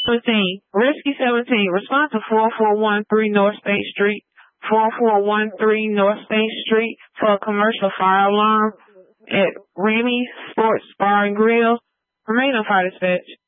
17. Risky 17. Respond to 4413 North State Street. 4413 North State Street for a commercial fire alarm at Remy Sports Bar and Grill. Remain on fire dispatch.